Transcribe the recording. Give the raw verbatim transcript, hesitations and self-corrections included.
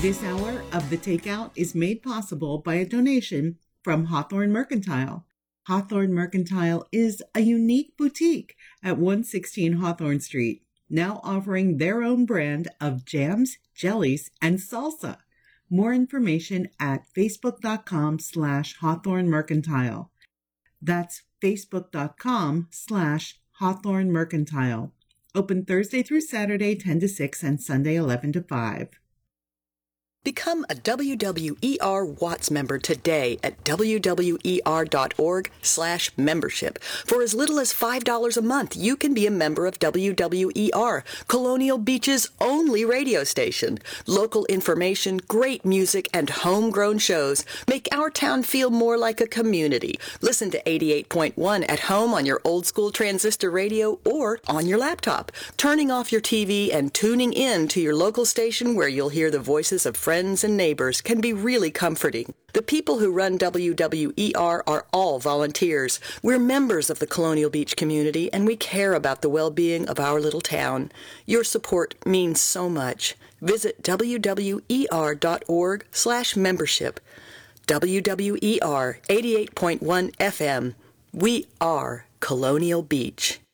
This hour of The Takeout is made possible by a donation from Hawthorne Mercantile. Hawthorne Mercantile is a unique boutique at one sixteen Hawthorne Street, now offering their own brand of jams, jellies, and salsa. More information at facebook.com slash Hawthorne Mercantile. That's facebook.com slash Hawthorne Mercantile. Open Thursday through Saturday, ten to six, and Sunday, eleven to five. Become a W W E R Watts member today at w w e r dot org slash membership. For as little as five dollars a month, you can be a member of W W E R, Colonial Beach's only radio station. Local information, great music, and homegrown shows make our town feel more like a community. Listen to eighty-eight point one at home on your old-school transistor radio or on your laptop, turning off your T V and tuning in to your local station where you'll hear the voices of friends Friends and neighbors can be really comforting. The people who run W W E R are all volunteers. We're members of the Colonial Beach community, and we care about the well-being of our little town. Your support means so much. Visit w w e r dot org slash membership. W W E R eighty-eight point one F M. We are Colonial Beach.